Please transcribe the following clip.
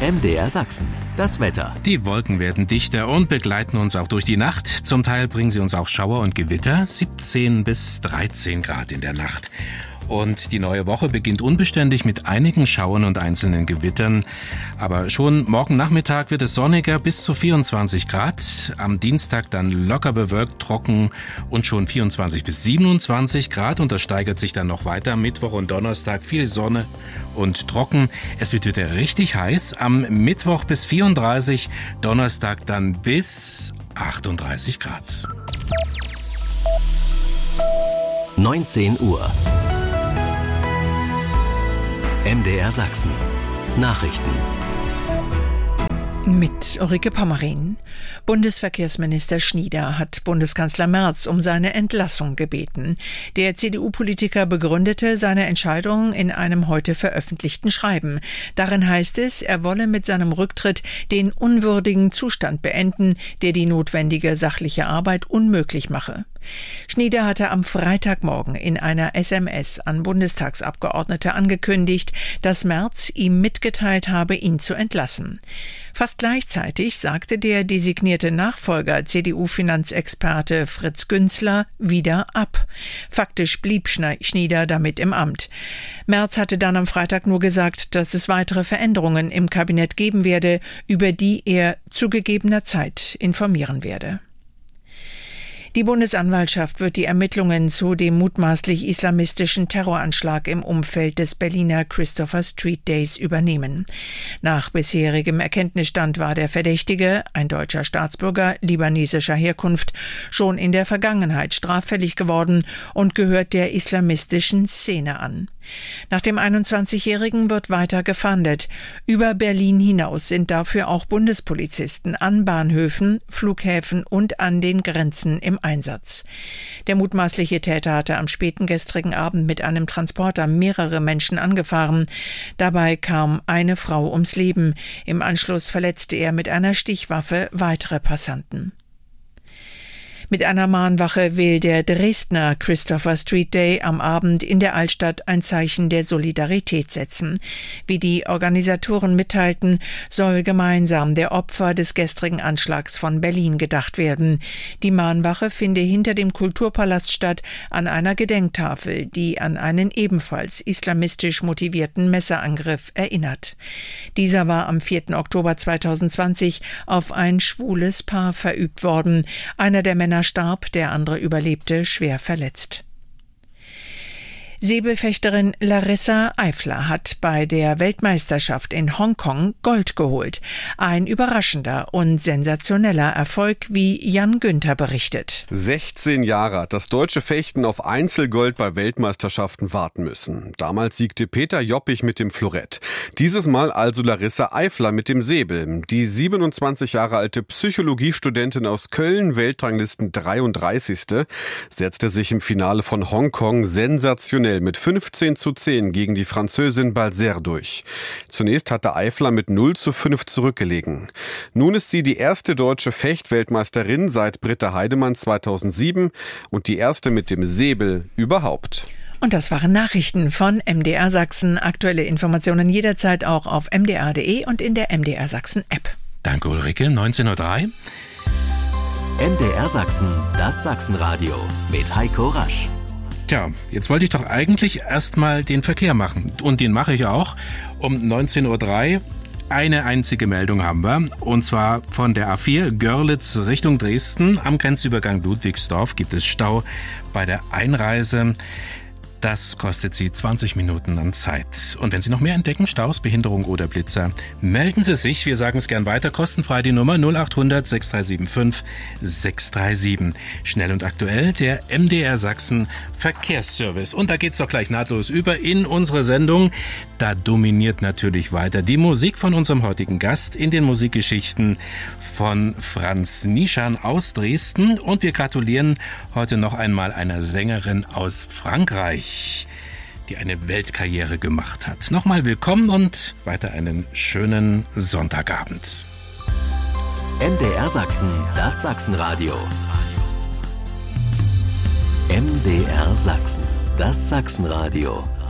MDR Sachsen, das Wetter. Die Wolken werden dichter und begleiten uns auch durch die Nacht. Zum Teil bringen sie uns auch Schauer und Gewitter. 17 bis 13 Grad in der Nacht. Und die neue Woche beginnt unbeständig mit einigen Schauern und einzelnen Gewittern. Aber schon morgen Nachmittag wird es sonniger bis zu 24 Grad. Am Dienstag dann locker bewölkt, trocken und schon 24 bis 27 Grad. Und das steigert sich dann noch weiter. Mittwoch und Donnerstag viel Sonne und trocken. Es wird wieder richtig heiß. Am Mittwoch bis 34, Donnerstag dann bis 38 Grad. 19 Uhr. MDR Sachsen. Nachrichten. Mit Ulrike Pommerin. Bundesverkehrsminister Schnieder hat Bundeskanzler Merz um seine Entlassung gebeten. Der CDU-Politiker begründete seine Entscheidung in einem heute veröffentlichten Schreiben. Darin heißt es, er wolle mit seinem Rücktritt den unwürdigen Zustand beenden, der die notwendige sachliche Arbeit unmöglich mache. Schnieder hatte am Freitagmorgen in einer SMS an Bundestagsabgeordnete angekündigt, dass Merz ihm mitgeteilt habe, ihn zu entlassen. Fast gleichzeitig sagte der designierte Nachfolger, CDU-Finanzexperte Fritz Günzler, wieder ab. Faktisch blieb Schnieder damit im Amt. Merz hatte dann am Freitag nur gesagt, dass es weitere Veränderungen im Kabinett geben werde, über die er zu gegebener Zeit informieren werde. Die Bundesanwaltschaft wird die Ermittlungen zu dem mutmaßlich islamistischen Terroranschlag im Umfeld des Berliner Christopher Street Days übernehmen. Nach bisherigem Erkenntnisstand war der Verdächtige, ein deutscher Staatsbürger libanesischer Herkunft, schon in der Vergangenheit straffällig geworden und gehört der islamistischen Szene an. Nach dem 21-Jährigen wird weiter gefahndet. Über Berlin hinaus sind dafür auch Bundespolizisten an Bahnhöfen, Flughäfen und an den Grenzen im Einsatz. Der mutmaßliche Täter hatte am späten gestrigen Abend mit einem Transporter mehrere Menschen angefahren. Dabei kam eine Frau ums Leben. Im Anschluss verletzte er mit einer Stichwaffe weitere Passanten. Mit einer Mahnwache will der Dresdner Christopher Street Day am Abend in der Altstadt ein Zeichen der Solidarität setzen. Wie die Organisatoren mitteilten, soll gemeinsam der Opfer des gestrigen Anschlags von Berlin gedacht werden. Die Mahnwache finde hinter dem Kulturpalast statt, an einer Gedenktafel, die an einen ebenfalls islamistisch motivierten Messerangriff erinnert. Dieser war am 4. Oktober 2020 auf ein schwules Paar verübt worden. Einer der Männer starb, der andere überlebte schwer verletzt. Säbelfechterin Larissa Eifler hat bei der Weltmeisterschaft in Hongkong Gold geholt. Ein überraschender und sensationeller Erfolg, wie Jan Günther berichtet. 16 Jahre hat das deutsche Fechten auf Einzelgold bei Weltmeisterschaften warten müssen. Damals siegte Peter Joppich mit dem Florett. Dieses Mal also Larissa Eifler mit dem Säbel. Die 27 Jahre alte Psychologiestudentin aus Köln, Weltranglisten 33. setzte sich im Finale von Hongkong sensationell mit 15:10 gegen die Französin Balzer durch. Zunächst hatte Eifler mit 0:5 zurückgelegen. Nun ist sie die erste deutsche Fechtweltmeisterin seit Britta Heidemann 2007 und die erste mit dem Säbel überhaupt. Und das waren Nachrichten von MDR Sachsen. Aktuelle Informationen jederzeit auch auf mdr.de und in der MDR Sachsen App. Danke Ulrike, 19:03 Uhr. MDR Sachsen, das Sachsenradio mit Heiko Rasch. Tja, jetzt wollte ich doch eigentlich erstmal den Verkehr machen. Und den mache ich auch um 19:03 Uhr. Eine einzige Meldung haben wir. Und zwar von der A4 Görlitz Richtung Dresden. Am Grenzübergang Ludwigsdorf gibt es Stau bei der Einreise. Das kostet Sie 20 Minuten an Zeit. Und wenn Sie noch mehr entdecken, Staus, Behinderung oder Blitzer, melden Sie sich. Wir sagen es gern weiter. Kostenfrei die Nummer 0800 6375 637. Schnell und aktuell der MDR Sachsen Verkehrsservice. Und da geht's doch gleich nahtlos über in unsere Sendung. Da dominiert natürlich weiter die Musik von unserem heutigen Gast in den Musikgeschichten von Franz Nischan aus Dresden. Und wir gratulieren heute noch einmal einer Sängerin aus Frankreich, die eine Weltkarriere gemacht hat. Nochmal willkommen und weiter einen schönen Sonntagabend. MDR Sachsen, das Sachsenradio. MDR Sachsen, das Sachsenradio.